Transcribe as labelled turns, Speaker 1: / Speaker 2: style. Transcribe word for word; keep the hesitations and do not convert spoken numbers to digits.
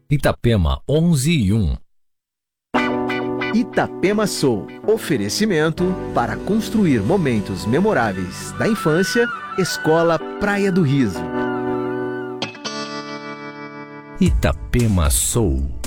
Speaker 1: Itapema onze e um.
Speaker 2: Itapema Soul. Oferecimento para construir momentos memoráveis da infância. Escola Praia do Riso.
Speaker 1: Itapema Soul.